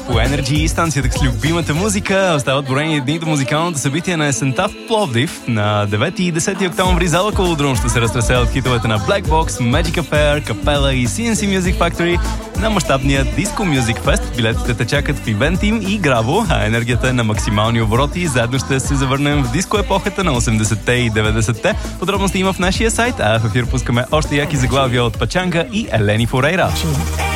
по Energy, станцията с любимата музика. Остават броени дни до музикалното събитие на есента в Пловдив. На 9 и 10 октомври зала Колодрум ще се разтресеят хитовете на Black Box, Magic Affair, Capella и CNC Music Factory на мащабния Disco Music Fest. Билетите те чакат в ивент им и Граво, а енергията е на максимални обороти. Заедно ще се завърнем в диско епохата на 80-те и 90-те. Подробности има в нашия сайт, а в ефир пускаме още яки заглавия от Пачанга и Елени Форейра.